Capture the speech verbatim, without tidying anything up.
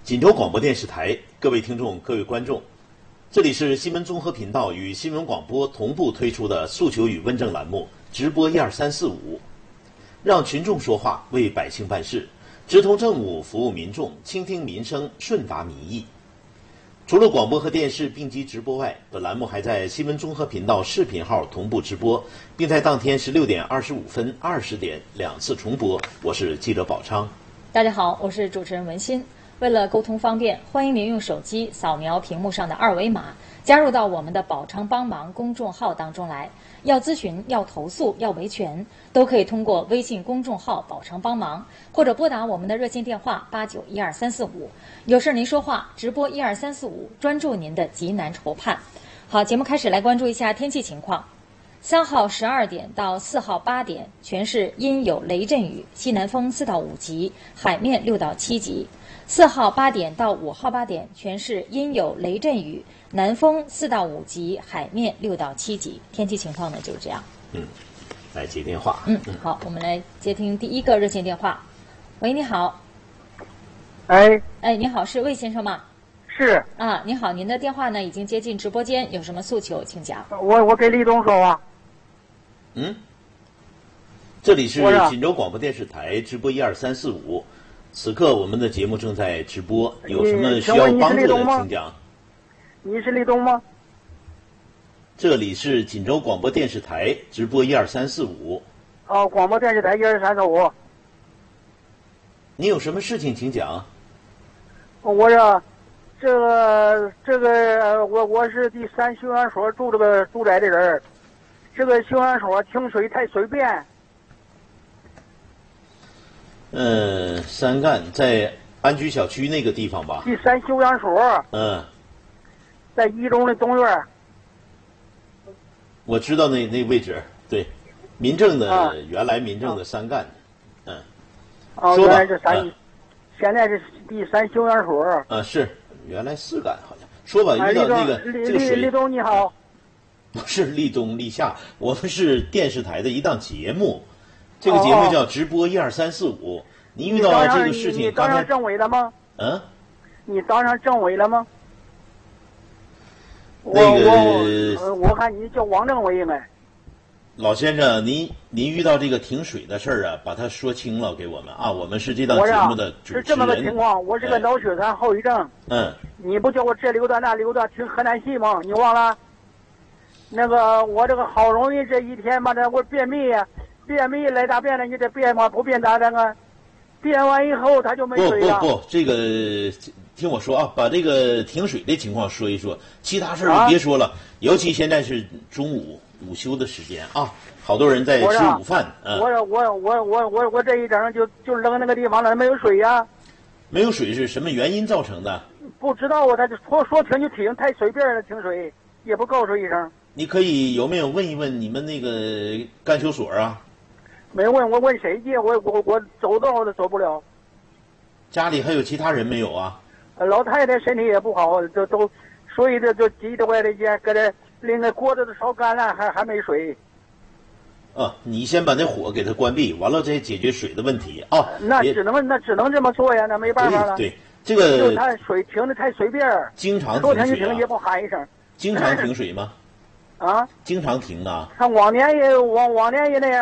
锦州广播电视台，各位听众、各位观众，这里是新闻综合频道与新闻广播同步推出的诉求与问政栏目，直播一二三四五，让群众说话，为百姓办事，直通政务，服务民众，倾听民生，顺达民意。除了广播和电视并机直播外，本栏目还在新闻综合频道视频号同步直播，并在当天十六点二十五分、二十点两次重播。我是记者宝昌。 大家好，我是主持人文心。为了沟通方便，欢迎您用手机扫描屏幕上的二维码，加入到我们的宝昌帮忙公众号当中来。要咨询、要投诉、要维权，都可以通过微信公众号宝昌帮忙，或者拨打我们的热线电话八九一二三四五。有事您说话，直播一二三四五，专注您的急难愁盼。好，节目开始，来关注一下天气情况。三号十二点到四号八点，全市阴有雷阵雨，西南风四到五级，海面六到七级。四号八点到五号八点，全市阴有雷阵雨，南风四到五级，海面六到七级。天气情况呢就是这样。 嗯，来接电话。 嗯，好，我们来接听第一个热线电话。喂，你好。 哎， 哎，你好，是魏先生吗？ 是啊，你好，您的电话呢已经接进直播间，有什么诉求请讲。 我我给李东说话。 嗯，这里是锦州广播电视台直播一二三四五。此刻我们的节目正在直播，有什么需要帮助的请讲。 你是李东吗？ 这里是锦州广播电视台直播一二三四五。 哦，广播电视台一二三四五。 你有什么事情请讲。 我说，这个这个我我是第三休养所住这个住宅的人，这个休养所停水太随便。 嗯，三干在安居小区那个地方吧？ 第三休养所。 嗯， 在一中的东院。 我知道那那位置，对，民政的、 啊、 原来民政的三干，嗯。 哦，原来是三、嗯，现在是第三休养所。 啊，是原来四干好像。说吧，遇到那个、 啊、李这个水。 李东你好。 不是立冬立夏，我们是电视台的一档节目。这个节目叫直播一二三四五。你遇到这个事情， 你当上政委了吗？ 嗯。 你当上政委了吗？ 那个， 我我看你叫王政委呗。 老先生，您您遇到这个停水的事儿啊，把它说清了给我们啊。我们是这档节目的主持人。 是这么个情况，我是个脑血栓后遗症。 嗯。 你不叫我这溜达那溜达听河南戏吗？你忘了？那个我这个好容易这一天把这我便秘呀。便秘来大便了，你这便吗？不便咋整啊？便完以后他就没水了。 不不不，这个听我说啊，把这个停水的情况说一说，其他事儿就别说了。啊、尤其现在是中午午休的时间啊，好多人在吃午饭。 我我我我我我我这一整就就扔那个地方了，没有水呀、啊。 没有水是什么原因造成的？ 不知道啊，他就说说停就停，太随便了，停水也不告诉一声。 你可以有没有问一问你们那个干休所啊？ 没问，我问谁去？我我我走道我都走不了。 家里还有其他人没有啊？ 老太太身体也不好，都都，所以这就急得我的去，搁这拎个锅子都烧干了，还还没水。 啊，你先把那火给它关闭，完了再解决水的问题啊。 那只能那只能这么做呀，那没办法了。 对，对这个就他水停的太随便。 经常停说水、啊、 停就停，也不喊一声。 经常停水吗？ 啊？ 经常停啊？ 他往年也往往年也那样。